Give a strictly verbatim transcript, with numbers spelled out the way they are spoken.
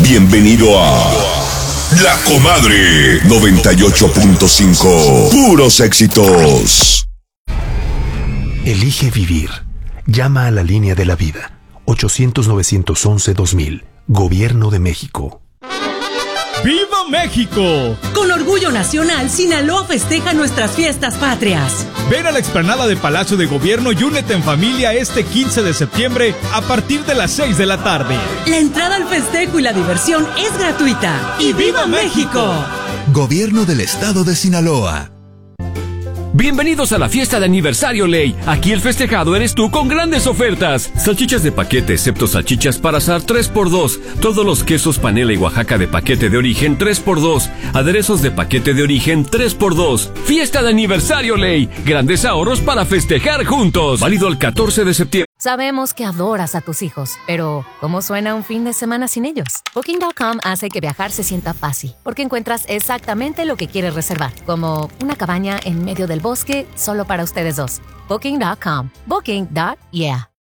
Bienvenido a La Comadre noventa y ocho punto cinco. Puros éxitos. Elige vivir. Llama a la línea de la vida. ochocientos, novecientos once, dos mil. Gobierno de México. ¡Viva México! Con orgullo nacional, Sinaloa festeja nuestras fiestas patrias. Ven a la explanada de Palacio de Gobierno y únete en familia este quince de septiembre a partir de las seis de la tarde. La entrada al festejo y la diversión es gratuita. ¡Y viva México! Gobierno del Estado de Sinaloa. Bienvenidos a la fiesta de aniversario Ley. Aquí el festejado eres tú con grandes ofertas. Salchichas de paquete, excepto salchichas para asar tres por dos. Todos los quesos panela y Oaxaca de paquete de origen tres por dos. Aderezos de paquete de origen tres por dos. Fiesta de aniversario Ley. Grandes ahorros para festejar juntos. Válido el catorce de septiembre. Sabemos que adoras a tus hijos, pero ¿cómo suena un fin de semana sin ellos? Booking punto com hace que viajar se sienta fácil, porque encuentras exactamente lo que quieres reservar, como una cabaña en medio del bosque solo para ustedes dos. Booking punto com. Booking. Yeah.